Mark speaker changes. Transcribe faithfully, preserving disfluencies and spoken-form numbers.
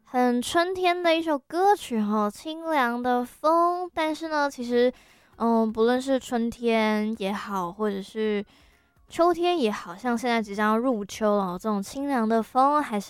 Speaker 1: 很春天的一首歌曲哈，清凉的风。但是呢，其实，嗯，不论是春天也好，或者是秋天也好，像现在即将要入秋了，这种清凉的风还是